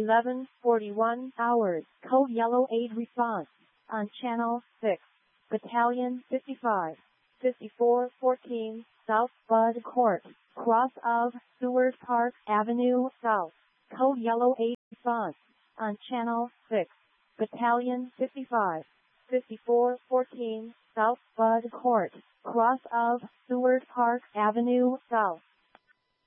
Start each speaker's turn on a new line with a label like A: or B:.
A: 11:41 hours. Code Yellow Aid response on Channel 6. Battalion 55, 5414, South Bud Court, cross of Seward Park Avenue South. Code Yellow Aid response on Channel 6. Battalion 55, 5414, South Bud Court, cross of Seward Park Avenue South.